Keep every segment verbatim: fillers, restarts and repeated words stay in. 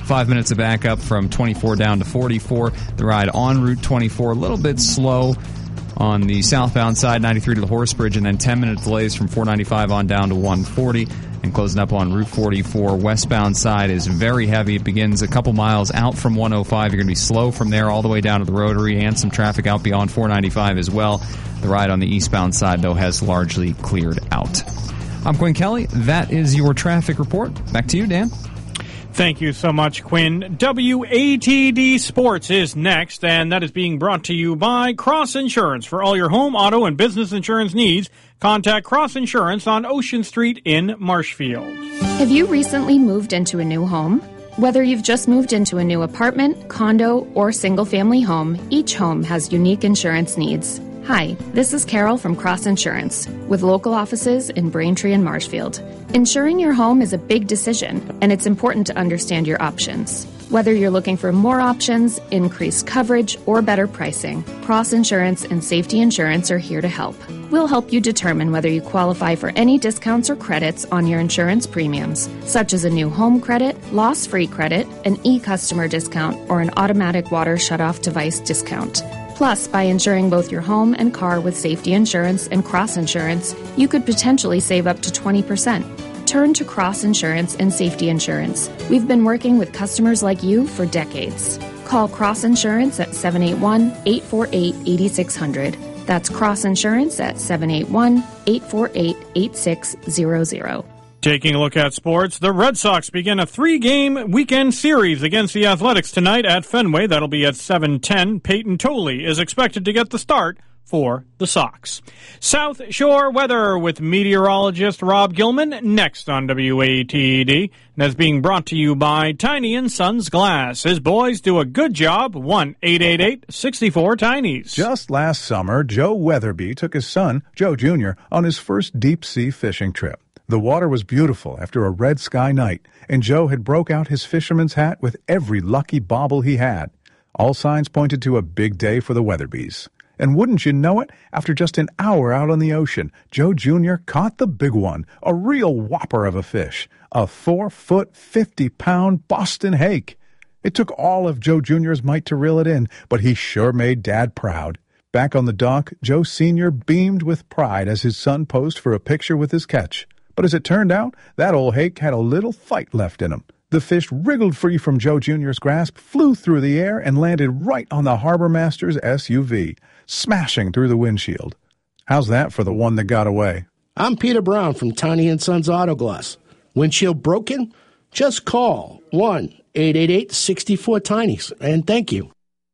Five minutes of backup from twenty-four down to forty-four. The ride on Route twenty-four, a little bit slow on the southbound side, ninety-three to the Horse Bridge, and then ten-minute delays from four ninety-five on down to one forty. And closing up on Route forty-four, westbound side is very heavy. It begins a couple miles out from one oh five. You're going to be slow from there all the way down to the Rotary, and some traffic out beyond four ninety-five as well. The ride on the eastbound side, though, has largely cleared out. I'm Quinn Kelly. That is your traffic report. Back to you, Dan. Thank you so much, Quinn. W A T D Sports is next, and that is being brought to you by Cross Insurance. For all your home, auto, and business insurance needs, contact Cross Insurance on Ocean Street in Marshfield. Have you recently moved into a new home? Whether you've just moved into a new apartment, condo, or single-family home, each home has unique insurance needs. Hi, this is Carol from Cross Insurance, with local offices in Braintree and Marshfield. Insuring your home is a big decision, and it's important to understand your options. Whether you're looking for more options, increased coverage, or better pricing, Cross Insurance and Safety Insurance are here to help. We'll help you determine whether you qualify for any discounts or credits on your insurance premiums, such as a new home credit, loss-free credit, an e-customer discount, or an automatic water shutoff device discount. Plus, by insuring both your home and car with Safety Insurance and Cross Insurance, you could potentially save up to twenty percent. Turn to Cross Insurance and Safety Insurance. We've been working with customers like you for decades. Call Cross Insurance at seven eight one, eight four eight, eight six zero zero. That's Cross Insurance at seven eight one, eight four eight, eight six zero zero. Taking a look at sports, the Red Sox begin a three-game weekend series against the Athletics tonight at Fenway. That'll be at seven ten. Peyton Tolley is expected to get the start for the Sox. South Shore weather with meteorologist Rob Gilman next on W A T D. And that's being brought to you by Tiny and Sons Glass. His boys do a good job. one eight eight eight, six four, Tinys. Just last summer, Joe Weatherby took his son, Joe Junior, on his first deep-sea fishing trip. The water was beautiful after a red sky night, and Joe had broke out his fisherman's hat with every lucky bauble he had. All signs pointed to a big day for the Weatherbys. And wouldn't you know it, after just an hour out on the ocean, Joe Junior caught the big one, a real whopper of a fish, a four-foot, fifty-pound Boston hake. It took all of Joe Junior's might to reel it in, but he sure made Dad proud. Back on the dock, Joe Senior beamed with pride as his son posed for a picture with his catch. But as it turned out, that old hake had a little fight left in him. The fish wriggled free from Joe Junior's grasp, flew through the air, and landed right on the harbor master's S U V, smashing through the windshield. How's that for the one that got away? I'm Peter Brown from Tiny and Sons Auto Glass. Windshield broken? Just call one eight eight eight, six four, Tinys, and thank you.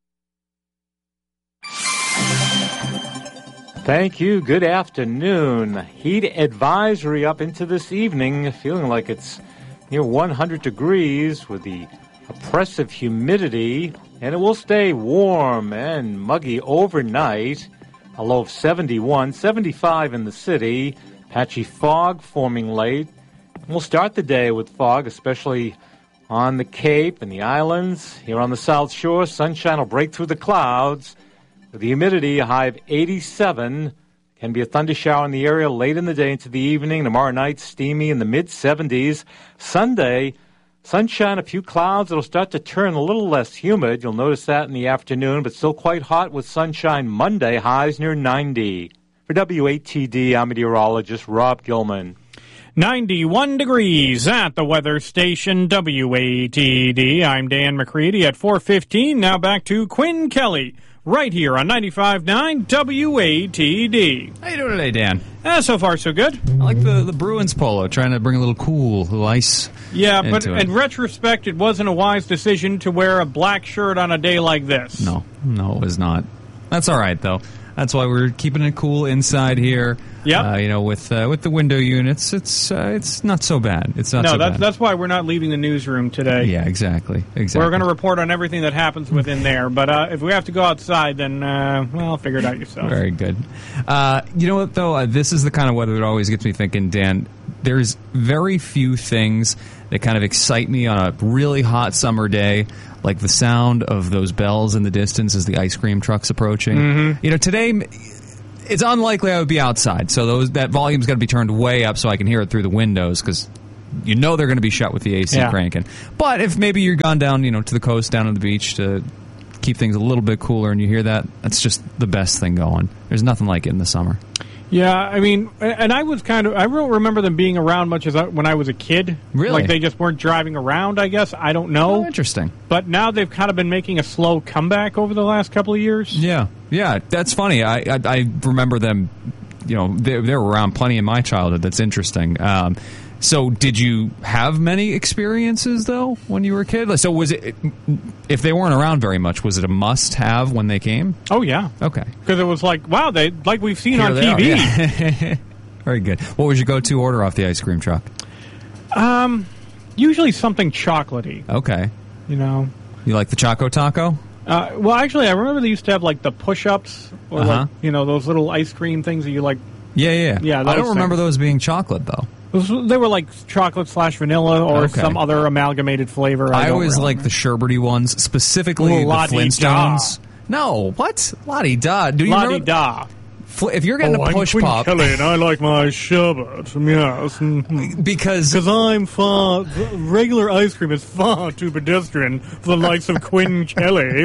Thank you. Good afternoon. Heat advisory up into this evening, feeling like it's near one hundred degrees with the oppressive humidity, and it will stay warm and muggy overnight. A low of seventy-one, seventy-five in the city. Patchy fog forming late. We'll start the day with fog, especially on the Cape and the islands. Here on the South Shore, sunshine will break through the clouds. With the humidity, a high of eighty-seven. Can be a thunder shower in the area late in the day into the evening. Tomorrow night, steamy in the mid-seventies. Sunday, sunshine, a few clouds. It'll start to turn a little less humid. You'll notice that in the afternoon, but still quite hot with sunshine Monday, highs near ninety. For W A T D, I'm meteorologist Rob Gilman. ninety-one degrees at the weather station W A T D. I'm Dan McCready at four fifteen. Now back to Quinn Kelly, right here on ninety-five point nine W A T D. How you doing today, Dan? Uh, so far, so good. I like the, the Bruins polo, trying to bring a little cool, a little ice. Yeah, but it. in retrospect, it wasn't a wise decision to wear a black shirt on a day like this. No, no, it was not. That's all right, though. That's why we're keeping it cool inside here. Yeah, uh, you know, with uh, with the window units, it's uh, it's not so bad. It's not no, so that's, bad. that's why we're not leaving the newsroom today. Yeah, exactly. Exactly. We're going to report on everything that happens within there. But uh, if we have to go outside, then uh, well, figure it out yourself. Very good. Uh, you know what though? Uh, this is the kind of weather that always gets me thinking, Dan. There's very few things that kind of excite me on a really hot summer day, like the sound of those bells in the distance as the ice cream truck's approaching. Mm-hmm. You know, today it's unlikely I would be outside, so those that volume's got to be turned way up so I can hear it through the windows, because you know they're going to be shut with the A C Yeah. cranking. But if maybe you're gone down, you know, to the coast, down on the beach to keep things a little bit cooler, and you hear that, that's just the best thing going. There's nothing like it in the summer. Yeah, I mean, and I was kind of, I don't remember them being around much as I, when I was a kid. Really? Like they just weren't driving around, I guess. I don't know. Oh, interesting. But now they've kind of been making a slow comeback over the last couple of years. Yeah, yeah, that's funny. I I, I remember them, you know, they, they were around plenty in my childhood. That's interesting. Um, so did you have many experiences, though, when you were a kid? So was it, if they weren't around very much, was it a must-have when they came? Oh, yeah. Okay. Because it was like, wow, they like we've seen Here on they T V. are, yeah. Very good. What was your go-to order off the ice cream truck? Um, usually something chocolatey, Okay. you know. You like the Choco Taco? Uh, well, actually, I remember they used to have like the push-ups or Uh-huh. like, you know, those little ice cream things that you like. Yeah, yeah. Yeah, I those don't remember things. those being chocolate, though. Those, they were like chocolate slash vanilla or Okay. some other amalgamated flavor. I, I don't always really like the sherbety ones, specifically Ooh, the la-di-da. Flintstones. No, what? La-di-da. Do you La remember? di da. Fl- If you're getting Oh, a I'm push Queen pop, Kelly, and I like my sherbet. Yes, mhm. because Because I'm far, regular ice cream is far too pedestrian for the likes of Quinn Kelly.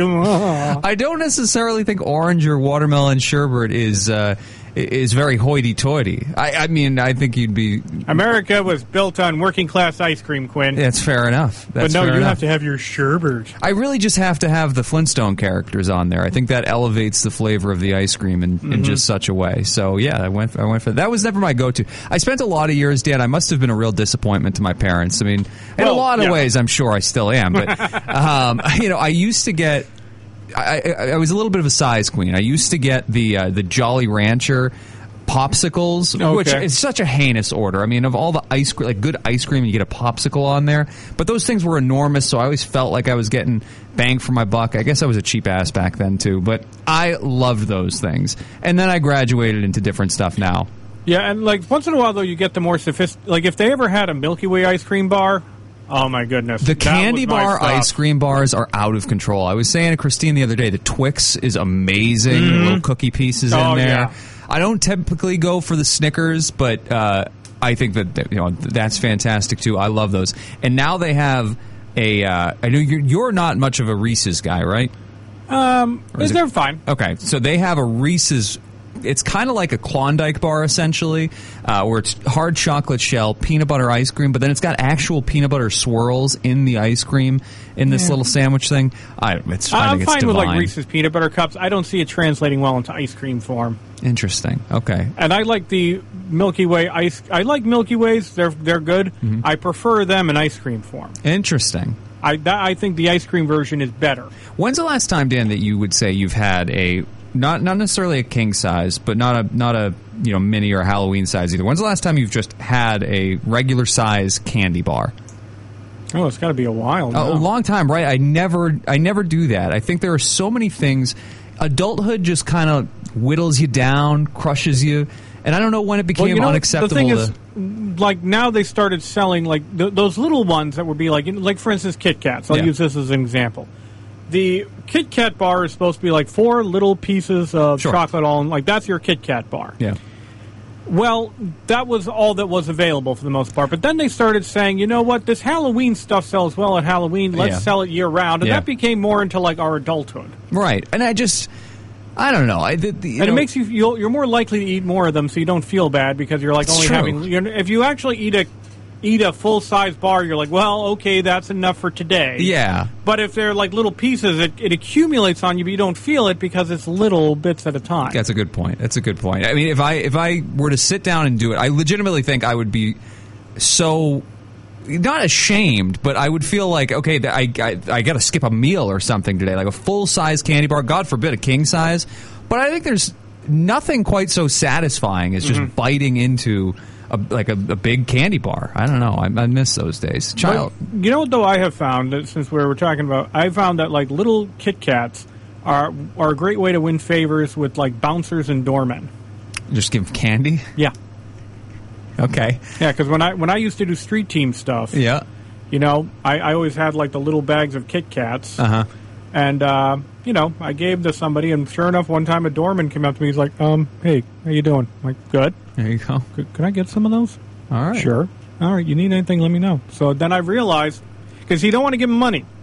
I don't necessarily think orange or watermelon sherbet is uh, is very hoity-toity. I, I mean, I think you'd be. America was built on working class ice cream, Quinn. That's fair enough. That's but no, fair you enough. have to have your sherbet. I really just have to have the Flintstone characters on there. I think that elevates the flavor of the ice cream in, Mm-hmm. in just such a way. So yeah, I went. I went for that. Was never my go-to. I spent a lot of years, Dan. I must have been a real disappointment to my parents. I mean, in Well, a lot of yeah. ways, I'm sure I still am. But um, you know, I used to get. I, I, I was a little bit of a size queen. I used to get the uh, the Jolly Rancher popsicles, which Okay. is such a heinous order. I mean, of all the ice cream, like good ice cream, you get a popsicle on there. But those things were enormous, so I always felt like I was getting bang for my buck. I guess I was a cheap ass back then too, but I loved those things. And then I graduated into different stuff now. Yeah, and like once in a while though, you get the more sophisticated. Like if they ever had a Milky Way ice cream bar, oh my goodness, The that candy was my bar stuff. ice cream bars are out of control. I was saying to Christine the other day, the Twix is amazing. The little cookie pieces Oh, in there. yeah. I don't typically go for the Snickers, but uh, I think that that, you know that's fantastic too. I love those. And now they have a. Uh, I know you're, you're not much of a Reese's guy, right? Um, is they're it- fine. Okay, so they have a Reese's. It's kind of like a Klondike bar, essentially, uh, where it's hard chocolate shell, peanut butter ice cream, but then it's got actual peanut butter swirls in the ice cream in this Yeah. little sandwich thing. I, it's, I I'm think it's fine with like divine. Reese's peanut butter cups. I don't see it translating well into ice cream form. Interesting. Okay. And I like the Milky Way ice. I like Milky Ways. They're they're good. Mm-hmm. I prefer them in ice cream form. Interesting. I that, I think the ice cream version is better. When's the last time, Dan, that you would say you've had a not not necessarily a king size, but not a not a you know mini or Halloween size either? When's the last time you've just had a regular size candy bar? Oh, it's got to be a while. A now. long time, right? I never, I never do that. I think there are so many things. Adulthood just kind of whittles you down, crushes you, and I don't know when it became Well, you know, unacceptable. The thing to, is, like now they started selling like th- those little ones that would be like, like for instance, Kit Kats. I'll Yeah. use this as an example. The Kit Kat bar is supposed to be like four little pieces of Sure. chocolate all in, like that's your Kit Kat bar. yeah, Well, that was all that was available for the most part. But then they started saying, you know what, this Halloween stuff sells well at Halloween. Let's Yeah. sell it year round, and Yeah. that became more into like our adulthood. right. And I just, I don't know. I the, the, you And know, it makes you feel you're more likely to eat more of them, so you don't feel bad because you're like It's only true. having. You're, if you actually eat a eat a full size bar, you're like, well, okay, that's enough for today. yeah. But if they're like little pieces, it, it accumulates on you, but you don't feel it because it's little bits at a time. That's a good point. That's a good point. I mean, if I if I were to sit down and do it, I legitimately think I would be so not ashamed, but I would feel like okay, th- I I, I got to skip a meal or something today, like a full size candy bar. God forbid a king size, but I think there's nothing quite so satisfying as just Mm-hmm. biting into a, like a, a big candy bar. I don't know. I, I miss those days. Child, But, you know what, though, I have found, that since we were talking about, I found that, like, little Kit Kats are, are a great way to win favors with, like, bouncers and doormen. just give candy. Yeah. Okay. Yeah, because when I, when I used to do street team stuff, Yeah. you know, I, I always had, like, the little bags of Kit Kats. Uh huh. And, uh, you know, I gave to somebody, and sure enough, one time a doorman came up to me. He's like, um, hey, how you doing? I'm like, good. There you go. Could, could I get some of those? All right. Sure. all right, you need anything, let me know. So then I realized, because he don't want to give him money.